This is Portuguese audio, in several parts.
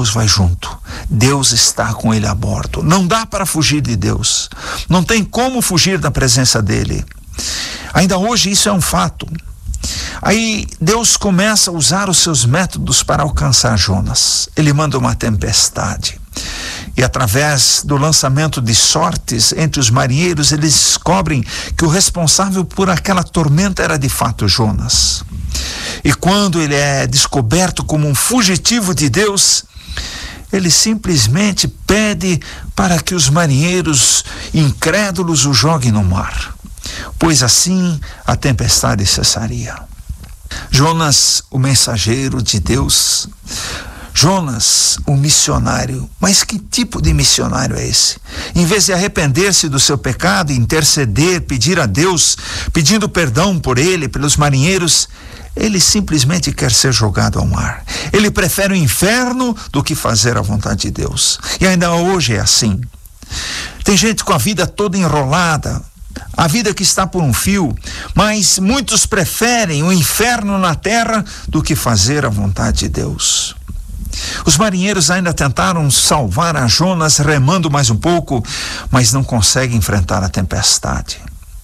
Deus vai junto. Deus está com ele a bordo. Não dá para fugir de Deus. Não tem como fugir da presença dele. Ainda hoje isso é um fato. Aí Deus começa a usar os seus métodos para alcançar Jonas. Ele manda uma tempestade. E através do lançamento de sortes entre os marinheiros, eles descobrem que o responsável por aquela tormenta era de fato Jonas. E quando ele é descoberto como um fugitivo de Deus, ele simplesmente pede para que os marinheiros incrédulos o joguem no mar, pois assim a tempestade cessaria. Jonas, o mensageiro de Deus, Jonas, o missionário. Mas que tipo de missionário é esse? Em vez de arrepender-se do seu pecado, interceder, pedir a Deus, pedindo perdão por ele, pelos marinheiros, ele simplesmente quer ser jogado ao mar. Ele prefere o inferno do que fazer a vontade de Deus. E ainda hoje é assim. Tem gente com a vida toda enrolada, a vida que está por um fio, mas muitos preferem o inferno na terra do que fazer a vontade de Deus. Os marinheiros ainda tentaram salvar a Jonas remando mais um pouco, mas não conseguem enfrentar a tempestade.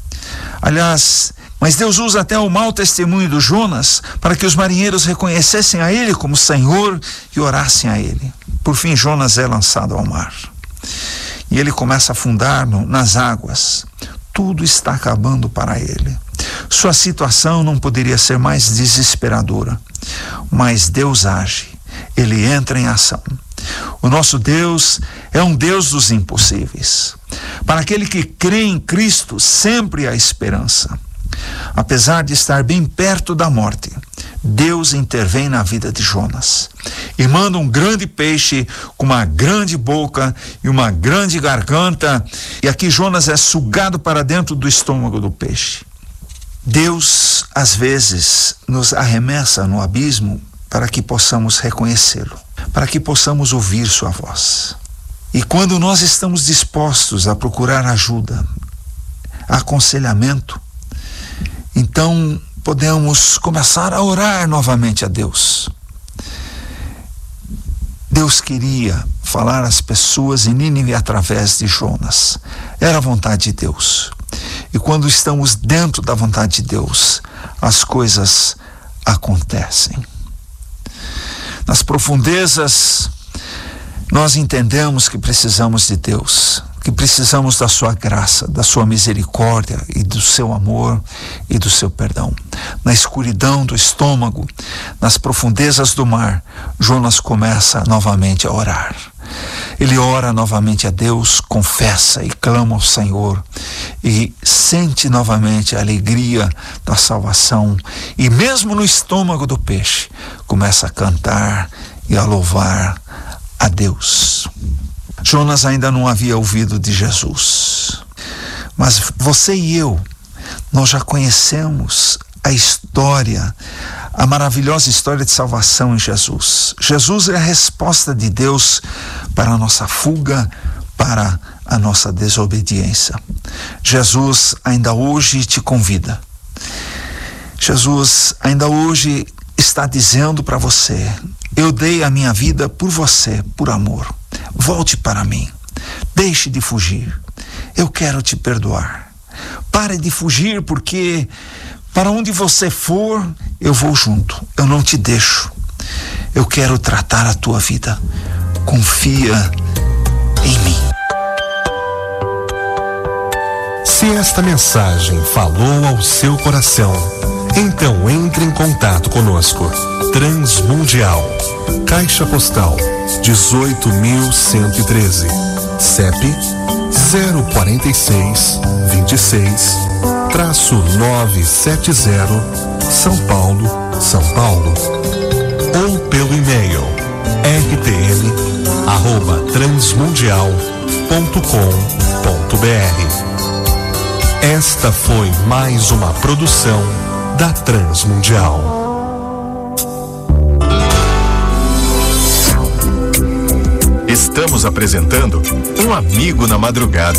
Aliás, mas Deus usa até o mau testemunho do Jonas para que os marinheiros reconhecessem a ele como Senhor e orassem a ele. Por fim, Jonas é lançado ao mar. E ele começa a afundar nas águas. Tudo está acabando para ele. Sua situação não poderia ser mais desesperadora. Mas Deus age. Ele entra em ação. O nosso Deus é um Deus dos impossíveis. Para aquele que crê em Cristo, sempre há esperança. Apesar de estar bem perto da morte, Deus intervém na vida de Jonas e manda um grande peixe com uma grande boca e uma grande garganta, e aqui Jonas é sugado para dentro do estômago do peixe. Deus, às vezes, nos arremessa no abismo para que possamos reconhecê-lo, para que possamos ouvir sua voz. E quando nós estamos dispostos a procurar ajuda, aconselhamento, então podemos começar a orar novamente a Deus. Deus queria falar às pessoas em Nínive através de Jonas. Era a vontade de Deus. E quando estamos dentro da vontade de Deus, as coisas acontecem. Nas profundezas, nós entendemos que precisamos de Deus, que precisamos da sua graça, da sua misericórdia e do seu amor e do seu perdão. Na escuridão do estômago, nas profundezas do mar, Jonas começa novamente a orar. Ele ora novamente a Deus, confessa e clama ao Senhor e sente novamente a alegria da salvação, e mesmo no estômago do peixe, começa a cantar e a louvar a Deus. Jonas ainda não havia ouvido de Jesus, mas você e eu, nós já conhecemos a história, a maravilhosa história de salvação em Jesus. Jesus é a resposta de Deus para a nossa fuga, para a nossa desobediência. Jesus ainda hoje te convida. Jesus ainda hoje está dizendo para você: eu dei a minha vida por você, por amor. Volte para mim. Deixe de fugir. Eu quero te perdoar. Pare de fugir, porque para onde você for, eu vou junto. Eu não te deixo. Eu quero tratar a tua vida. Confia em mim. Se esta mensagem falou ao seu coração, então entre em contato conosco. Transmundial, Caixa Postal 18.113, CEP 04626-970, São Paulo, São Paulo. Ou pelo e-mail rtm@transmundial.com.br. Esta foi mais uma produção da Transmundial. Estamos apresentando Um Amigo na Madrugada.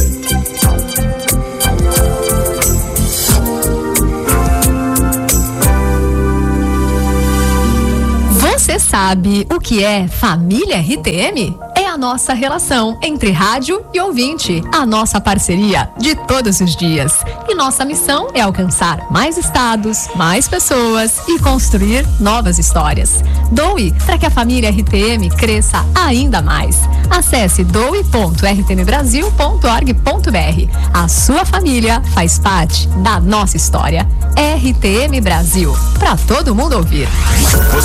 Você sabe o que é Família RTM? É a nossa relação entre rádio e ouvinte, a nossa parceria de todos os dias. E nossa missão é alcançar mais estados, mais pessoas e construir novas histórias. Doe para que a Família RTM cresça ainda mais. Acesse doe.rtmbrasil.org.br. A sua família faz parte da nossa história. RTM Brasil, para todo mundo ouvir.